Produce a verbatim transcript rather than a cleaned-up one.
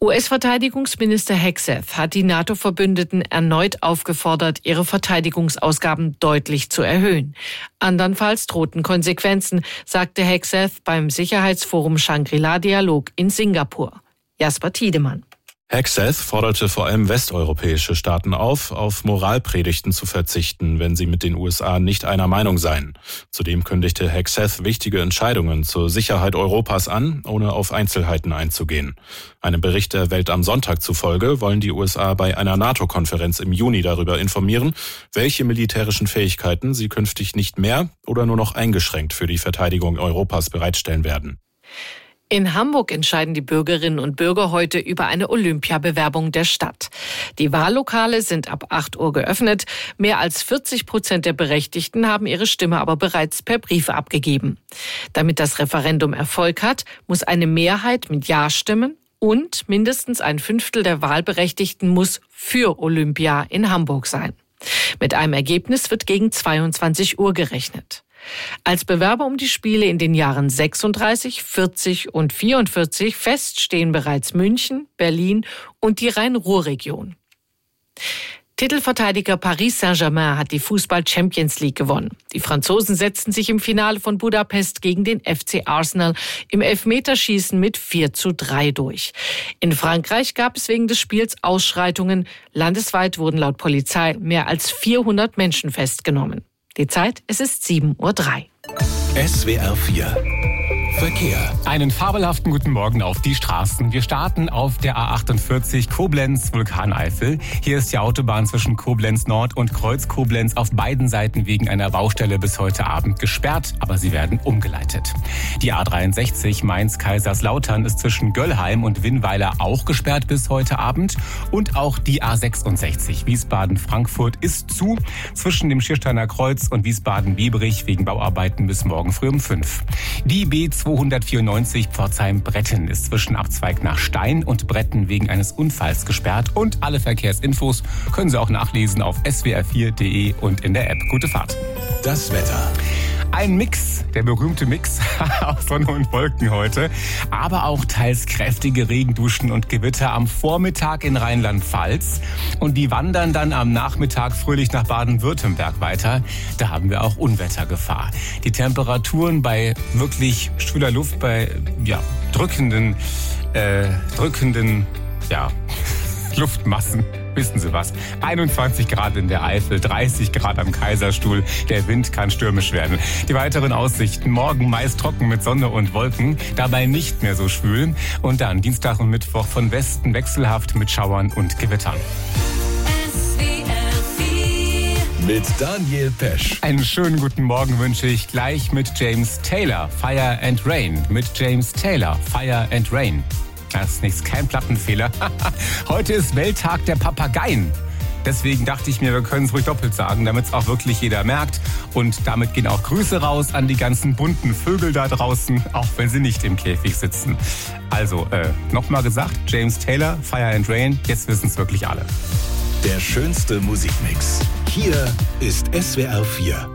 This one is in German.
U S-Verteidigungsminister Hegseth hat die NATO-Verbündeten erneut aufgefordert, ihre Verteidigungsausgaben deutlich zu erhöhen. Andernfalls drohten Konsequenzen, sagte Hegseth beim Sicherheitsforum Shangri-La-Dialog in Singapur. Jasper Tiedemann. Hegseth forderte vor allem westeuropäische Staaten auf, auf Moralpredigten zu verzichten, wenn sie mit den U S A nicht einer Meinung seien. Zudem kündigte Hegseth wichtige Entscheidungen zur Sicherheit Europas an, ohne auf Einzelheiten einzugehen. Einem Bericht der Welt am Sonntag zufolge wollen die U S A bei einer NATO-Konferenz im Juni darüber informieren, welche militärischen Fähigkeiten sie künftig nicht mehr oder nur noch eingeschränkt für die Verteidigung Europas bereitstellen werden. In Hamburg entscheiden die Bürgerinnen und Bürger heute über eine Olympiabewerbung der Stadt. Die Wahllokale sind ab acht Uhr geöffnet. Mehr als vierzig Prozent der Berechtigten haben ihre Stimme aber bereits per Brief abgegeben. Damit das Referendum Erfolg hat, muss eine Mehrheit mit Ja stimmen und mindestens ein Fünftel der Wahlberechtigten muss für Olympia in Hamburg sein. Mit einem Ergebnis wird gegen zweiundzwanzig Uhr gerechnet. Als Bewerber um die Spiele in den Jahren sechsunddreißig, vierzig und vierundvierzig fest stehen bereits München, Berlin und die Rhein-Ruhr-Region. Titelverteidiger Paris Saint-Germain hat die Fußball-Champions League gewonnen. Die Franzosen setzten sich im Finale von Budapest gegen den F C Arsenal im Elfmeterschießen mit vier zu drei durch. In Frankreich gab es wegen des Spiels Ausschreitungen. Landesweit wurden laut Polizei mehr als vierhundert Menschen festgenommen. Die Zeit, es ist sieben Uhr drei. S W R vier Verkehr. Einen fabelhaften guten Morgen auf die Straßen. Wir starten auf der A achtundvierzig Koblenz-Vulkaneifel. Hier ist die Autobahn zwischen Koblenz Nord und Kreuz Koblenz auf beiden Seiten wegen einer Baustelle bis heute Abend gesperrt, aber sie werden umgeleitet. Die A dreiundsechzig Mainz-Kaiserslautern ist zwischen Göllheim und Winnweiler auch gesperrt bis heute Abend. Und auch die A sechsundsechzig Wiesbaden-Frankfurt ist zu zwischen dem Schiersteiner Kreuz und Wiesbaden-Biebrich wegen Bauarbeiten bis morgen früh um fünf. Die B zweihundertvierundneunzig Pforzheim-Bretten ist zwischen Abzweig nach Stein und Bretten wegen eines Unfalls gesperrt. Und alle Verkehrsinfos können Sie auch nachlesen auf s w r vier punkt d e und in der App. Gute Fahrt. Das Wetter. Ein Mix, der berühmte Mix aus Sonne und Wolken heute, aber auch teils kräftige Regenduschen und Gewitter am Vormittag in Rheinland-Pfalz. Und die wandern dann am Nachmittag fröhlich nach Baden-Württemberg weiter. Da haben wir auch Unwettergefahr. Die Temperaturen bei wirklich schwüler Luft, bei ja, drückenden, äh, drückenden, ja, Luftmassen. Wissen Sie was? einundzwanzig Grad in der Eifel, dreißig Grad am Kaiserstuhl. Der Wind kann stürmisch werden. Die weiteren Aussichten: morgen meist trocken mit Sonne und Wolken, dabei nicht mehr so schwül. Und dann Dienstag und Mittwoch von Westen wechselhaft mit Schauern und Gewittern. Mit Daniel Pesch. Einen schönen guten Morgen wünsche ich gleich mit James Taylor, Fire and Rain. Mit James Taylor, Fire and Rain. Das ist nichts, kein Plattenfehler. Heute ist Welttag der Papageien. Deswegen dachte ich mir, wir können es ruhig doppelt sagen, damit es auch wirklich jeder merkt. Und damit gehen auch Grüße raus an die ganzen bunten Vögel da draußen, auch wenn sie nicht im Käfig sitzen. Also, äh, nochmal gesagt, James Taylor, Fire and Rain, jetzt wissen es wirklich alle. Der schönste Musikmix. Hier ist S W R vier.